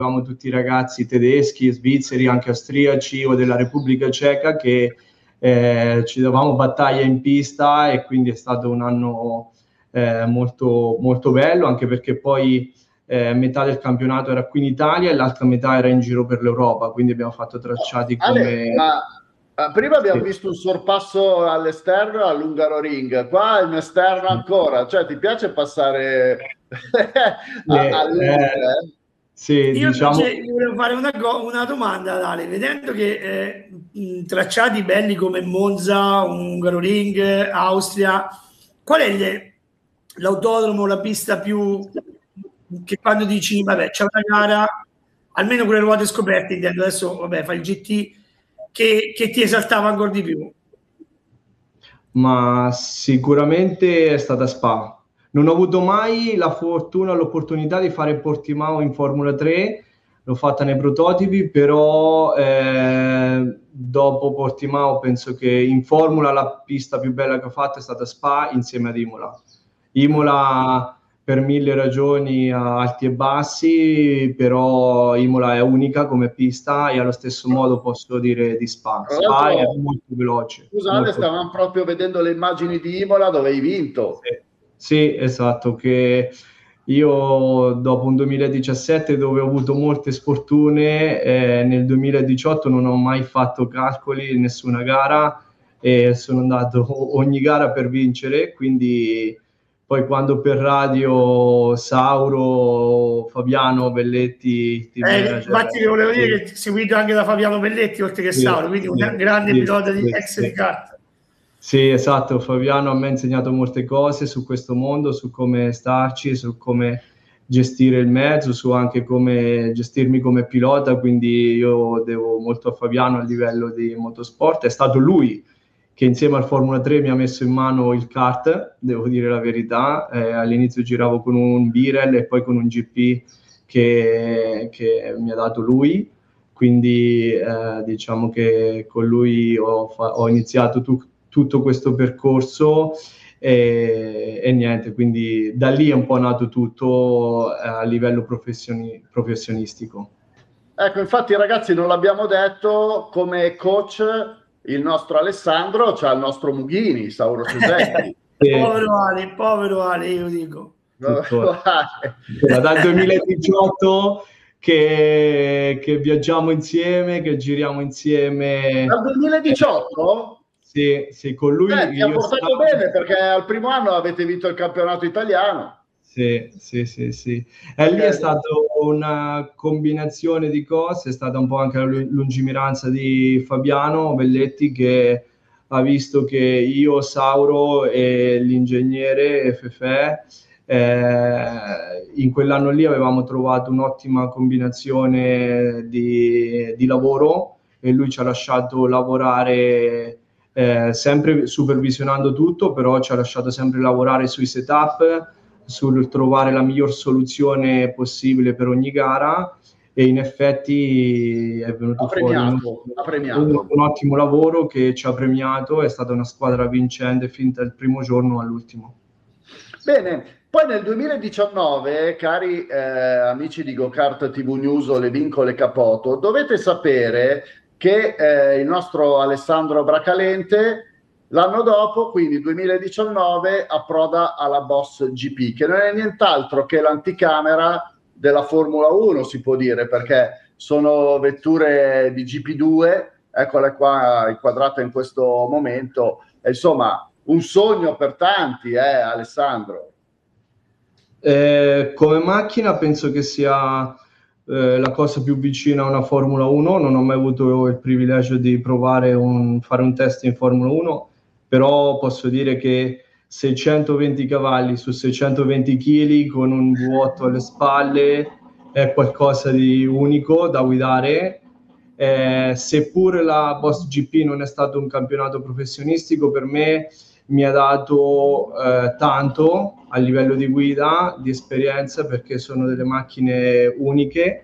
avevamo tutti i ragazzi tedeschi, svizzeri, anche austriaci o della Repubblica Ceca che ci davamo battaglia in pista, e quindi è stato un anno molto, molto bello, anche perché poi metà del campionato era qui in Italia e l'altra metà era in giro per l'Europa, quindi abbiamo fatto tracciati come... Prima abbiamo visto un sorpasso all'esterno all'Hungaroring, qua è un esterno ancora, cioè ti piace passare all'Inter? Sì, io diciamo... invece volevo fare una domanda ad Ale, vedendo che tracciati belli come Monza, Hungaroring, Austria, qual è l'autodromo, la pista più che quando dici vabbè c'è una gara, almeno con le ruote scoperte, intendo, adesso vabbè fa il GT, che ti esaltava ancora di più? Ma sicuramente è stata Spa. Non ho avuto mai la fortuna, l'opportunità di fare Portimao in Formula 3, l'ho fatta nei prototipi, però dopo Portimao penso che in Formula la pista più bella che ho fatto è stata Spa insieme ad Imola. Imola per 1000 ragioni, alti e bassi, però Imola è unica come pista, e allo stesso modo posso dire di Spa. Spa è molto veloce. Scusate, stavamo proprio vedendo le immagini di Imola dove hai vinto. Sì, esatto, che io dopo un 2017 dove ho avuto molte sfortune, nel 2018 non ho mai fatto calcoli in nessuna gara e sono andato ogni gara per vincere, quindi poi quando per radio Sauro, Fabiano, Belletti... Infatti ti volevo dire che seguito anche da Fabiano Belletti oltre che Sauro, quindi un grande pilota di ex di kart. Sì, esatto, Fabiano mi ha insegnato molte cose su questo mondo, su come starci, su come gestire il mezzo, su anche come gestirmi come pilota, quindi io devo molto a Fabiano a livello di motorsport. È stato lui che insieme al Formula 3 mi ha messo in mano il kart, devo dire la verità. All'inizio giravo con un Birel e poi con un GP che mi ha dato lui, quindi diciamo che con lui ho iniziato tutto questo percorso e niente, quindi da lì è un po' nato tutto a livello professionistico. Ecco, infatti ragazzi non l'abbiamo detto, come coach il nostro Alessandro c'ha il nostro Mughini, Sauro Cesetti. Povero Ale, io dico. Dal 2018 che viaggiamo insieme, che giriamo insieme. Dal 2018? Sì, con lui. Ti ha portato bene perché al primo anno avete vinto il campionato italiano. Sì. Lì è stata una combinazione di cose, è stata un po' anche la lungimiranza di Fabiano Belletti, che ha visto che io, Sauro e l'ingegnere Fefe in quell'anno lì avevamo trovato un'ottima combinazione di lavoro, e lui ci ha lasciato lavorare sempre supervisionando tutto, però ci ha lasciato sempre lavorare sui setup, sul trovare la miglior soluzione possibile per ogni gara, e in effetti è venuto fuori un ottimo lavoro che ci ha premiato. È stata una squadra vincente fin dal primo giorno all'ultimo. Bene, poi nel 2019, cari amici di GoKart TV News o Le Vincole Capoto, dovete sapere che il nostro Alessandro Bracalente l'anno dopo, quindi 2019, approda alla Boss GP, che non è nient'altro che l'anticamera della Formula 1, si può dire, perché sono vetture di GP2, eccole qua inquadrate in questo momento, e, insomma, un sogno per tanti, Alessandro. Come macchina penso che sia la cosa più vicina a una Formula 1. Non ho mai avuto il privilegio di provare fare un test in Formula 1, però posso dire che 620 cavalli su 620 kg con un V8 alle spalle è qualcosa di unico da guidare. Seppur la Boss GP non è stato un campionato professionistico, per me mi ha dato tanto a livello di guida, di esperienza, perché sono delle macchine uniche,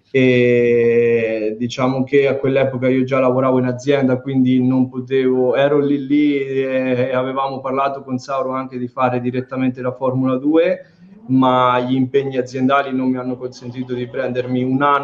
e diciamo che a quell'epoca io già lavoravo in azienda, quindi non potevo, ero lì e avevamo parlato con Sauro anche di fare direttamente la Formula 2, ma gli impegni aziendali non mi hanno consentito di prendermi un anno